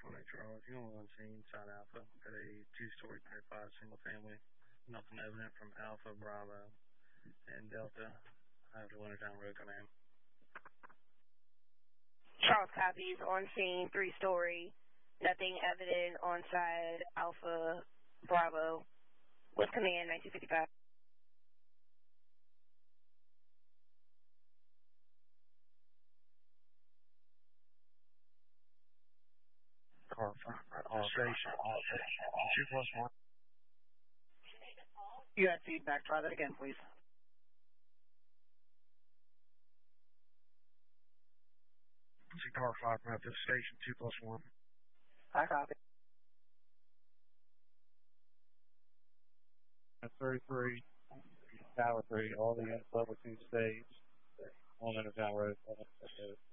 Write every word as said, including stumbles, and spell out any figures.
twenty, Charles. You on scene side Alpha at a two-story par five single family. Nothing evident from Alpha, Bravo, and Delta. I have the Wintertown Road command. Charles copies on scene, three-story. Nothing evident on side Alpha, Bravo. With command nineteen fifty-five. Car five, right on station. Two plus one. You had feedback. Try that again, please. See car five right at the station. Two plus one. I copy. thirty-three, Tower three, all the units level two stage on Wintertown Road.